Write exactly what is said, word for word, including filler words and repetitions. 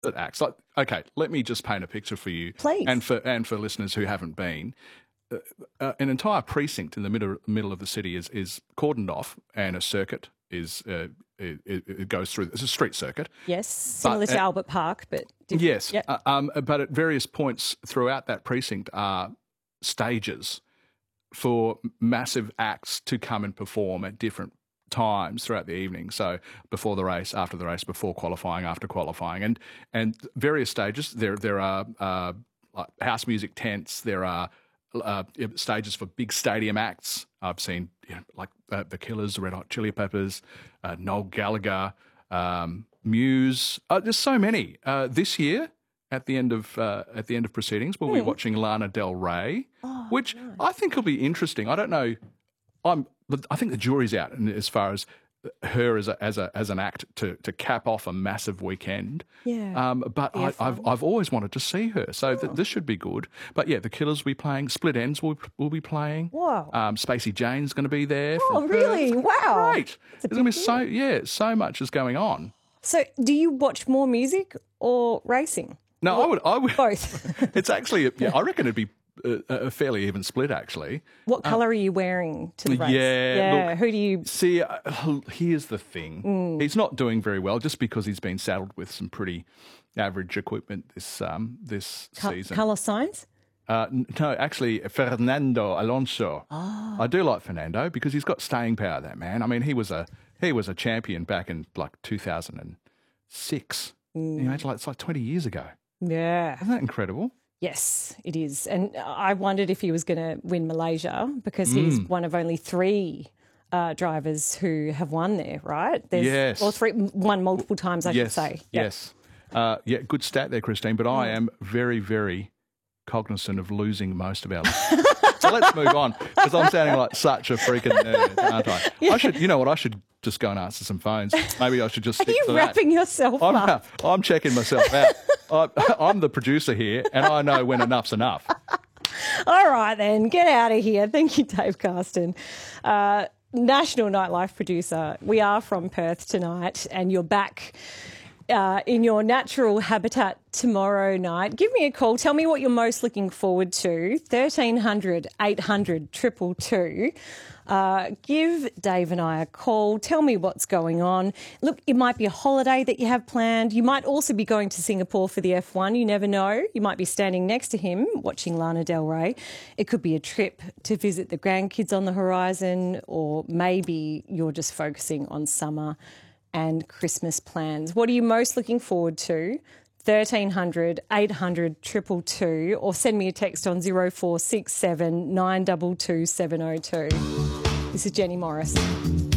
It acts like, okay, let me just paint a picture for you. Please. And for, and for listeners who haven't been. Uh, uh, an entire precinct in the middle, middle of the city is, is cordoned off, and a circuit is uh, it, it, it goes through. It's a street circuit. Yes, similar but, to uh, Albert Park, but different. Yes, Yep. uh, um, but at various points throughout that precinct are stages for massive acts to come and perform at different times throughout the evening. So before the race, after the race, before qualifying, after qualifying, and and various stages. There there are uh, like house music tents. There are uh, stages for big stadium acts. I've seen you know, like uh, the Killers, the Red Hot Chili Peppers, uh, Noel Gallagher, um, Muse. Uh, there's so many. Uh, this year, at the end of uh, at the end of proceedings, we'll mm. be watching Lana Del Rey, oh, which nice. I think will be interesting. I don't know. I'm. I think the jury's out as far as her as a, as a as an act to to cap off a massive weekend. Yeah. Um, but I, I've I've always wanted to see her, so oh. th- this should be good. But yeah, the Killers will be playing. Split Ends will will be playing. Wow. Um, Spacey Jane's going to be there. Oh, really? Perth. Wow. Great. There's going to be so yeah, so much is going on. So, do you watch more music or racing? No, or I would. I would. Both. It's actually yeah. I reckon it'd be a, a fairly even split actually. What colour um, are you wearing to the race? Yeah. Yeah. Look, who do you see? Uh, here's the thing. Mm. He's not doing very well just because he's been saddled with some pretty average equipment this um this Co- season. Carlos Sainz? Uh, no, actually, Fernando Alonso. Oh. I do like Fernando because he's got staying power. That man. I mean, he was a he was a champion back in like two thousand six. Mm. You know, it's like it's like twenty years ago. Yeah. Isn't that incredible? Yes, it is. And I wondered if he was going to win Malaysia because he's Mm. one of only three uh, drivers who have won there, right? There's, Yes. Or three, won multiple times, I yes. should say. Yep. Yes. Uh, yeah, good stat there, Christine. But I am very, very cognizant of losing most of our listeners. So let's move on because I'm sounding like such a freaking nerd, aren't I? Yeah. I should, you know what? I should just go and answer some phones. Maybe I should just. Are stick you to wrapping that. yourself I'm, up? I'm checking myself out. I, I'm the producer here, and I know when enough's enough. All right, then. Get out of here. Thank you, Dave Carston. Uh, National Nightlife producer. We are from Perth tonight, and you're back uh, in your natural habitat tomorrow night. Give me a call. Tell me what you're most looking forward to. thirteen hundred, eight hundred, two two two. Uh, give Dave and I a call. Tell me what's going on. Look, it might be a holiday that you have planned. You might also be going to Singapore for the F one. You never know. You might be standing next to him watching Lana Del Rey. It could be a trip to visit the grandkids on the horizon, or maybe you're just focusing on summer and Christmas plans. What are you most looking forward to? thirteen hundred, eight hundred, two two two, or send me a text on zero four six seven, nine two two, seven zero two. This is Jenny Morris.